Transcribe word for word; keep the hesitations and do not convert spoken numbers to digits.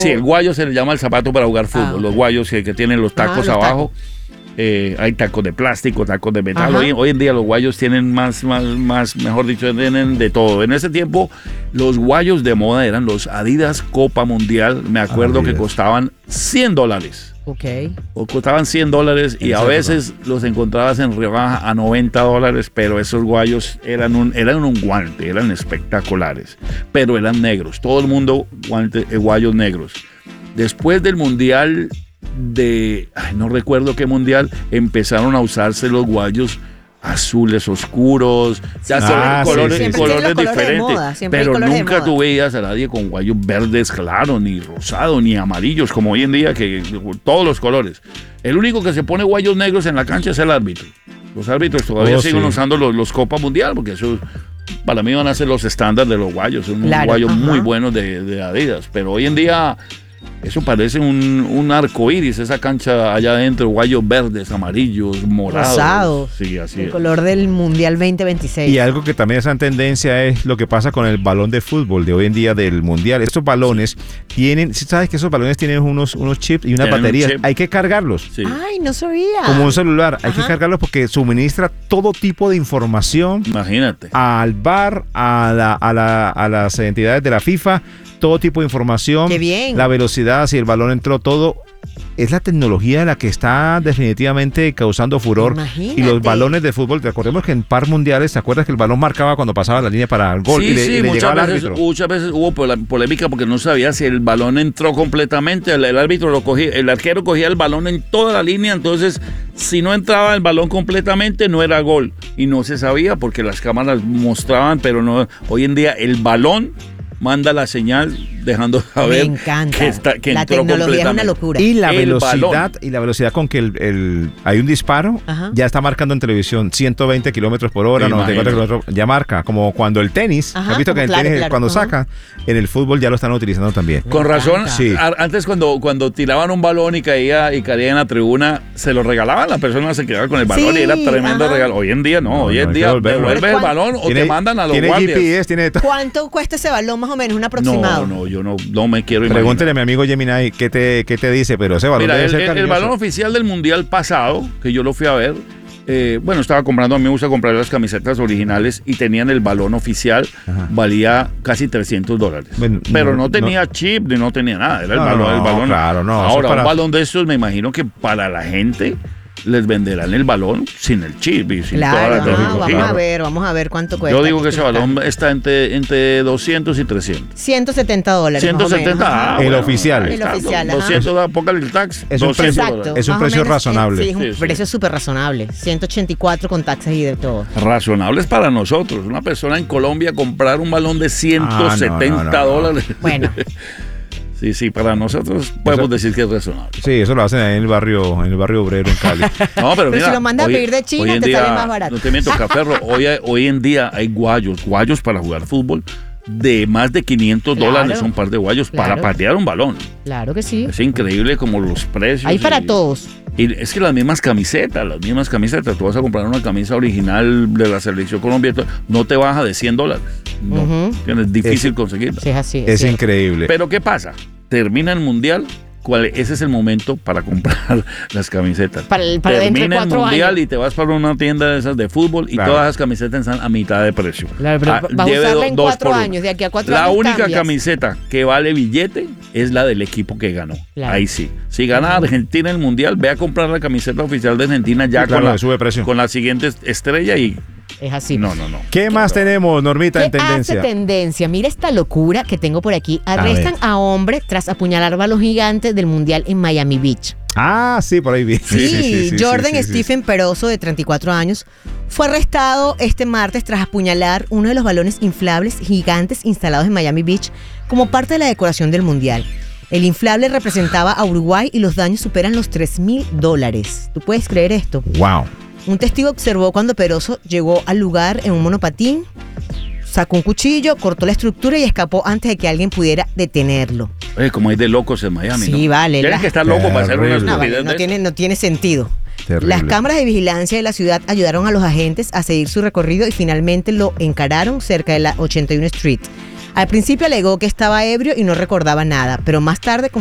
Sí, el guayo se le llama el zapato para jugar fútbol. Ah, okay. Los guayos que, que tienen los tacos Ajá, los abajo. Tacos. Eh, hay tacos de plástico, tacos de metal. Hoy, hoy en día los guayos tienen más, más, más, mejor dicho, tienen de todo. En ese tiempo, los guayos de moda eran los Adidas Copa Mundial. Me acuerdo Adidas. que costaban cien dólares. Ok. O costaban cien dólares y a veces los encontrabas en rebaja a noventa dólares, pero esos guayos eran un, eran un guante, eran espectaculares, pero eran negros. Todo el mundo guante, eh, guayos negros. Después del Mundial de, ay, no recuerdo qué mundial, empezaron a usarse los guayos azules oscuros, ya Sí, son ah, colores, sí, sí. colores Siempre tienen los colores de diferentes, moda, siempre hay pero colores de nunca moda. tú veías a nadie con guayos verdes claros, ni rosados, ni amarillos, como hoy en día, que todos los colores. El único que se pone guayos negros en la cancha es el árbitro. Los árbitros todavía Oh, siguen sí. usando los, los Copa Mundial, porque eso para mí van a ser los estándares de los guayos, son Claro, unos guayos ajá. muy buenos de, de Adidas, pero hoy en día eso parece un, un arco iris, esa cancha allá adentro, guayos verdes, amarillos, morados. Rosados. Sí, así El es. color del Mundial veinte veintiséis. Y algo que también está en tendencia es lo que pasa con el balón de fútbol de hoy en día del mundial. Estos balones tienen, si sabes que esos balones tienen unos, unos chips y unas Tienen un baterías, chip. hay que cargarlos. Sí. Ay, no sabía. Como un celular, hay Ajá. que cargarlos porque suministra todo tipo de información Imagínate. al V A R, a, la, a, la, a las entidades de la FIFA, todo tipo de información. Qué bien. La velocidad, si el balón entró, todo. Es la tecnología la que está definitivamente causando furor. Imagínate. Y los balones de fútbol, recordemos que en par mundiales, ¿te acuerdas que el balón marcaba cuando pasaba la línea para el gol? Sí, y le, sí, y le muchas, llegaba al veces, árbitro. muchas veces hubo pola- polémica porque no sabía si el balón entró completamente. El, el árbitro lo cogía, el arquero cogía el balón en toda la línea, entonces si no entraba el balón completamente no era gol. Y no se sabía porque las cámaras mostraban, pero no. Hoy en día el balón manda la señal dejando saber Me encanta. que, está, que la entró tecnología es una completamente. locura. Y la El velocidad, balón. y la velocidad con que el, el- hay un disparo, Ajá. ya está marcando en televisión ciento veinte kilómetros por hora, Me noventa y cuatro imagino. kilómetros, ya marca, como cuando el tenis, Ajá, ¿has visto que en el claro, tenis claro, cuando ajá. saca, en el fútbol ya lo están utilizando también? Con Me razón, encanta. Sí. a- antes cuando, cuando tiraban un balón y caía y caía en la tribuna, se lo regalaban, la persona se quedaba con el balón Sí, y era tremendo ajá. regalo. Hoy en día no, No, hoy no, en hay que día devolverlo. devuelves el ¿Cuán- balón o Tiene- te mandan a los tiene guardias. G P S, tiene todo. ¿Cuánto cuesta ese balón más o menos? Un aproximado. No, no, yo no, no me quiero imaginar. Pregúntele a mi amigo Gemini qué te, qué te dice, pero ese balón Mira, debe el, ser el- el cariñoso. balón oficial del Mundial pasado, que yo lo fui a ver, eh, bueno, estaba comprando, a mí me gusta comprar las camisetas originales y tenían el balón oficial, Ajá. valía casi trescientos dólares. Bueno, Pero no, no tenía chip ni no tenía nada, era el No, balón. el no, balón. claro, no, eso Ahora, es para- un balón de estos me imagino que para la gente les venderán el balón sin el chip y sin Claro, toda la ajá, tecnología. vamos a ver, vamos a ver cuánto cuesta. Yo digo Aquí que ese estoy balón buscando. está entre, entre doscientos y trescientos. ciento setenta dólares. más o ciento setenta, menos, ajá. ah, El bueno, oficial. ahí El está, oficial, ajá. doscientos da, póngale el tax. Es un doscientos precio- dólares. Exacto. es un más o precio menos, razonable. Sí, es un Sí, sí. precio súper razonable. ciento ochenta y cuatro con taxes y de todo. Razonables para nosotros. Una persona en Colombia comprar un balón de ciento setenta Ah, no, no, no, no. dólares. Bueno, Sí, sí, para nosotros podemos Eso- decir que es razonable. Sí, eso lo hacen ahí en el barrio, en el barrio obrero en Cali. No, pero, Pero mira, si lo mandas a hoy- pedir de China, hoy en te día, sale más barato. No te miento, Caferro, hoy, hoy en día hay guayos, guayos para jugar fútbol de más de quinientos Claro. dólares, un par de guayos para Claro. patear un balón. claro que sí. Es increíble como los precios. Hay para y- todos. Y es que las mismas camisetas, las mismas camisetas, tú vas a comprar una camisa original de la selección Colombia, no te baja de cien dólares. No, Ujú. es difícil Es- conseguirla. Sí, es así. es Es cierto. increíble. Pero ¿qué pasa? Termina el Mundial, ¿cuál, ese es el momento para comprar las camisetas. Para el- para dentro de Termina el cuatro Mundial años. y te vas para una tienda de esas de fútbol y Claro. todas las camisetas están a mitad de precio. Claro, pero Ah, vas a lleve usarla do- en dos cuatro por uno. años. De aquí a cuatro La años única cambias. camiseta que vale billete es la del equipo que ganó. Claro. Ahí sí. Si gana Argentina el Mundial, ve a comprar la camiseta oficial de Argentina ya Sí, claro, con, la, le sube precio. con la siguiente estrella y... Es así. No, no, no. ¿Qué más tenemos, Normita, ¿Qué en tendencia? hace tendencia? Mira esta locura que tengo por aquí. A Arrestan ver. a, hombre tras apuñalar balón gigante del Mundial en Miami Beach. Ah, sí, por ahí vi. Sí, Jordan sí, sí. Stephen Peroso, de treinta y cuatro años, fue arrestado este martes tras apuñalar uno de los balones inflables gigantes instalados en Miami Beach como parte de la decoración del Mundial. El inflable representaba a Uruguay y los daños superan los tres mil dólares. ¿Tú puedes creer esto? Wow. Un testigo observó cuando Peroso llegó al lugar en un monopatín, sacó un cuchillo, cortó la estructura y escapó antes de que alguien pudiera detenerlo. Oye, como hay de locos en Miami, Sí, ¿no? vale, Tienes la- que estar loco para hacer una Terrible. No, vale, estupidez no de tiene, eso. no tiene sentido. Terrible. Las cámaras de vigilancia de la ciudad ayudaron a los agentes a seguir su recorrido y finalmente lo encararon cerca de la ochenta y uno Street. Al principio alegó que estaba ebrio y no recordaba nada, pero más tarde